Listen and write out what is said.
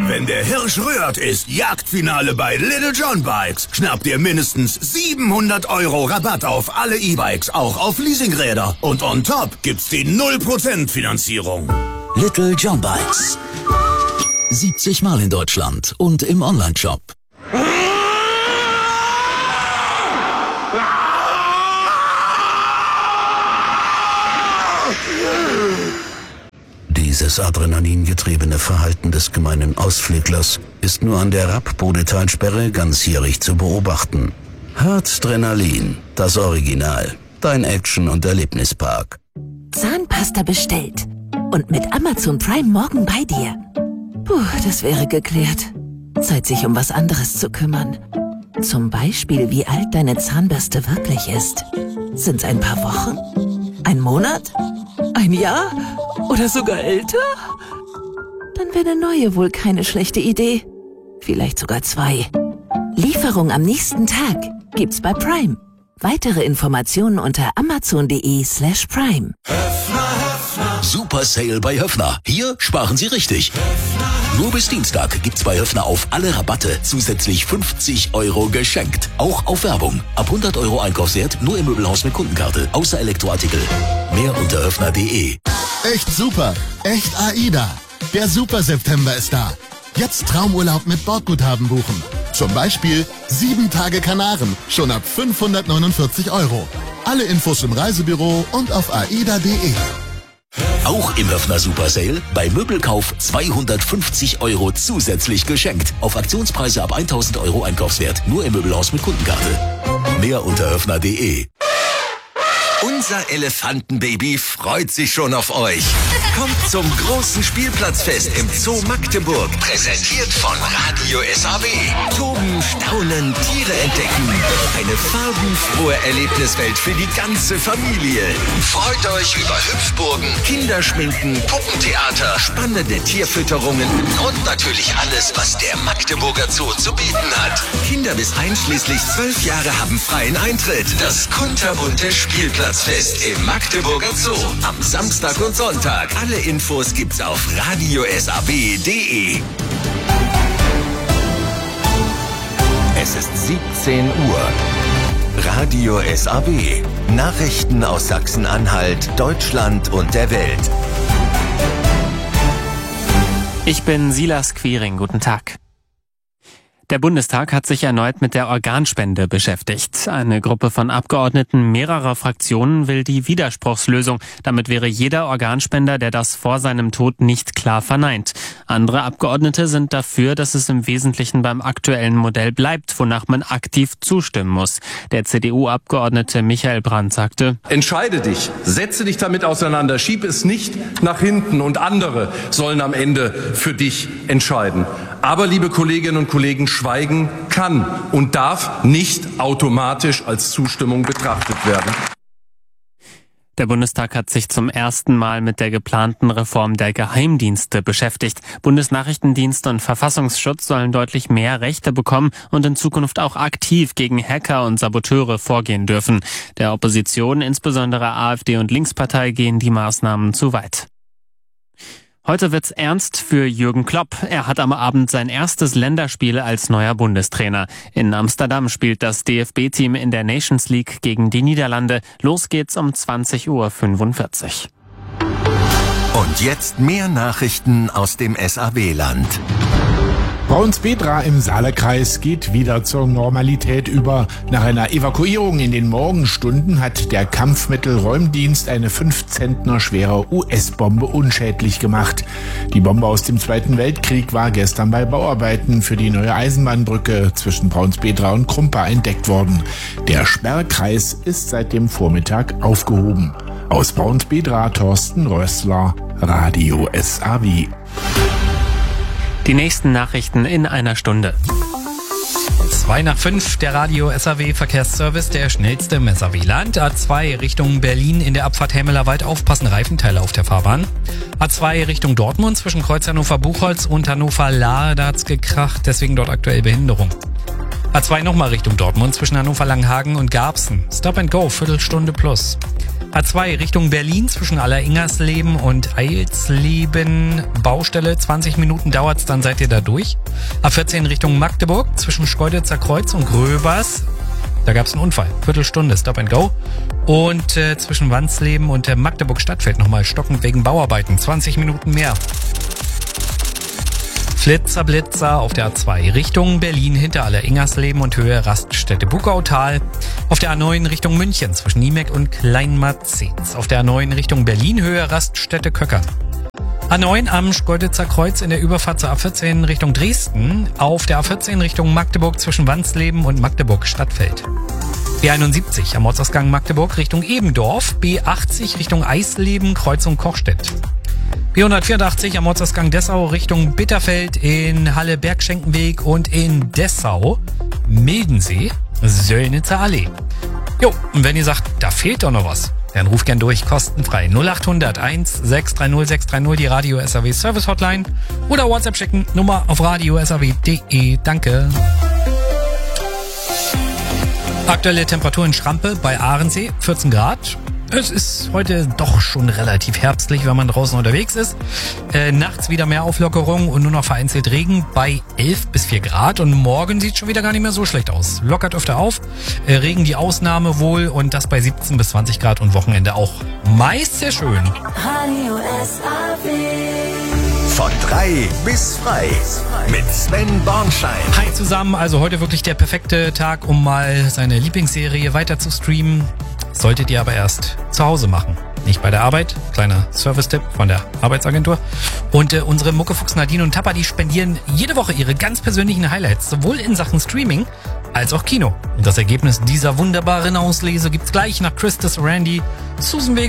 Wenn der Hirsch rührt, ist Jagdfinale bei Little John Bikes. Schnapp dir mindestens 700 € Rabatt auf alle E-Bikes, auch auf Leasingräder. Und on top gibt's die 0% Finanzierung. Little John Bikes. 70 Mal in Deutschland und im Onlineshop. Dieses adrenalingetriebene Verhalten des gemeinen Ausflüglers ist nur an der Rapp-Bodetalsperre ganzjährig zu beobachten. Harzdrenalin, das Original. Dein Action- und Erlebnispark. Zahnpasta bestellt. Und mit Amazon Prime morgen bei dir. Puh, das wäre geklärt. Zeit, sich um was anderes zu kümmern. Zum Beispiel, wie alt deine Zahnbürste wirklich ist. Sind's ein paar Wochen? Ein Monat? Ein Jahr? Oder sogar älter? Dann wäre eine neue wohl keine schlechte Idee. Vielleicht sogar 2. Lieferung am nächsten Tag gibt's bei Prime. Weitere Informationen unter amazon.de/prime. Super Sale bei Höffner. Hier sparen Sie richtig. Nur bis Dienstag gibt's bei Höffner auf alle Rabatte zusätzlich 50 € geschenkt. Auch auf Werbung. Ab 100 € Einkaufswert nur im Möbelhaus mit Kundenkarte. Außer Elektroartikel. Mehr unter höffner.de. Echt super. Echt AIDA. Der Super September ist da. Jetzt Traumurlaub mit Bordguthaben buchen. Zum Beispiel 7 Tage Kanaren. Schon ab 549 €. Alle Infos im Reisebüro und auf aida.de. Auch im Höffner Super Sale bei Möbelkauf 250 € zusätzlich geschenkt. Auf Aktionspreise ab 1000 € Einkaufswert. Nur im Möbelhaus mit Kundenkarte. Mehr unter höffner.de. Unser Elefantenbaby freut sich schon auf euch. Kommt zum großen Spielplatzfest im Zoo Magdeburg. Präsentiert von Radio SAW. Toben, staunen, Tiere entdecken. Eine farbenfrohe Erlebniswelt für die ganze Familie. Freut euch über Hüpfburgen, Kinderschminken, Puppentheater, spannende Tierfütterungen und natürlich alles, was der Magdeburger Zoo zu bieten hat. Kinder bis einschließlich 12 Jahre haben freien Eintritt. Das kunterbunte Spielplatzfest im Magdeburger Zoo. Am Samstag und Sonntag. Alle Infos gibt's auf radiosab.de. Es ist 17 Uhr. Radio SAW. Nachrichten aus Sachsen-Anhalt, Deutschland und der Welt. Ich bin Silas Quiring. Guten Tag. Der Bundestag hat sich erneut mit der Organspende beschäftigt. Eine Gruppe von Abgeordneten mehrerer Fraktionen will die Widerspruchslösung. Damit wäre jeder Organspender, der das vor seinem Tod nicht klar verneint. Andere Abgeordnete sind dafür, dass es im Wesentlichen beim aktuellen Modell bleibt, wonach man aktiv zustimmen muss. Der CDU-Abgeordnete Michael Brandt sagte: Entscheide dich, setze dich damit auseinander, schieb es nicht nach hinten und andere sollen am Ende für dich entscheiden. Aber, liebe Kolleginnen und Kollegen, Schweigen kann und darf nicht automatisch als Zustimmung betrachtet werden. Der Bundestag hat sich zum ersten Mal mit der geplanten Reform der Geheimdienste beschäftigt. Bundesnachrichtendienst und Verfassungsschutz sollen deutlich mehr Rechte bekommen und in Zukunft auch aktiv gegen Hacker und Saboteure vorgehen dürfen. Der Opposition, insbesondere AfD und Linkspartei, gehen die Maßnahmen zu weit. Heute wird's ernst für Jürgen Klopp. Er hat am Abend sein erstes Länderspiel als neuer Bundestrainer. In Amsterdam spielt das DFB-Team in der Nations League gegen die Niederlande. Los geht's um 20:45 Uhr. Und jetzt mehr Nachrichten aus dem SAW-Land. Braunsbedra im Saale-Kreis geht wieder zur Normalität über. Nach einer Evakuierung in den Morgenstunden hat der Kampfmittelräumdienst eine 5 Zentner schwere US-Bombe unschädlich gemacht. Die Bombe aus dem Zweiten Weltkrieg war gestern bei Bauarbeiten für die neue Eisenbahnbrücke zwischen Braunsbedra und Krumpa entdeckt worden. Der Sperrkreis ist seit dem Vormittag aufgehoben. Aus Braunsbedra Thorsten Rössler, Radio SAW. Die nächsten Nachrichten in einer Stunde. 4:02, der Radio SAW Verkehrsservice, der schnellste im SAW-Land. A2 Richtung Berlin in der Abfahrt Hämelerwald aufpassen, Reifenteile auf der Fahrbahn. A2 Richtung Dortmund zwischen Kreuz Hannover-Buchholz und Hannover-Lahr, da hat's gekracht, deswegen dort aktuell Behinderung. A2 nochmal Richtung Dortmund zwischen Hannover Langenhagen und Garbsen. Stop and Go, Viertelstunde plus. A2 Richtung Berlin zwischen Alleringersleben und Eilsleben. Baustelle, 20 Minuten dauert's, dann seid ihr da durch. A14 Richtung Magdeburg zwischen Schkeuditzer Kreuz und Gröbers. Da gab's einen Unfall. Viertelstunde, Stop and Go. Und zwischen Wansleben und Magdeburg Stadtfeld nochmal stockend wegen Bauarbeiten. 20 Minuten mehr. Flitzer auf der A2 Richtung Berlin hinter Alleringersleben und Höhe Raststätte Bukautal. Auf der A9 Richtung München zwischen Niemek und Kleinmarzens. Auf der A9 Richtung Berlin Höhe Raststätte Köckern. A9 am Schkeuditzer Kreuz in der Überfahrt zur A14 Richtung Dresden. Auf der A14 Richtung Magdeburg zwischen Wansleben und Magdeburg Stadtfeld. B71 am Ortsausgang Magdeburg Richtung Ebendorf. B80 Richtung Eisleben Kreuzung Kochstedt. B184 am Ortsausgang Dessau Richtung Bitterfeld in Halle-Bergschenkenweg und in Dessau Mildensee Söllnitzer Allee. Jo, und wenn ihr sagt, da fehlt doch noch was, dann ruft gern durch, kostenfrei 0800 1630 630 die Radio SAW Service Hotline oder WhatsApp schicken, Nummer auf radio.saw.de. Danke. Aktuelle Temperatur in Schrampe bei Ahrensee, 14 Grad. Es ist heute doch schon relativ herbstlich, wenn man draußen unterwegs ist. Nachts wieder mehr Auflockerung und nur noch vereinzelt Regen bei 11 bis 4 Grad. Und morgen sieht schon wieder gar nicht mehr so schlecht aus. Lockert öfter auf, Regen die Ausnahme wohl und das bei 17 bis 20 Grad und Wochenende auch meist sehr schön. Radio SAW. Von 3 bis frei mit Sven Bornschein. Hi zusammen, also heute wirklich der perfekte Tag, um mal seine Lieblingsserie weiter zu streamen. Solltet ihr aber erst zu Hause machen, nicht bei der Arbeit. Kleiner Service-Tipp von der Arbeitsagentur. Und unsere Muckefuchs Nadine und Tapper, die spendieren jede Woche ihre ganz persönlichen Highlights, sowohl in Sachen Streaming als auch Kino. Und das Ergebnis dieser wunderbaren Auslese gibt's gleich nach Christus Randy, Susan Vega